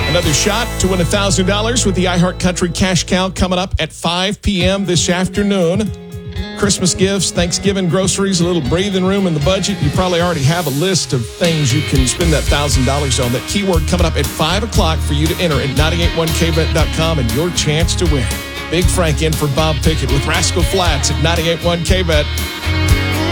Another shot to win $1,000 with the iHeart Country Cash Cow coming up at 5 p.m. this afternoon. Christmas gifts, Thanksgiving groceries, a little breathing room in the budget. You probably already have a list of things you can spend that $1,000 on. That keyword coming up at 5 o'clock for you to enter at 981kvet.com and your chance to win. Big Frank in for Bob Pickett with Rascal Flatts at 98.1 KVET.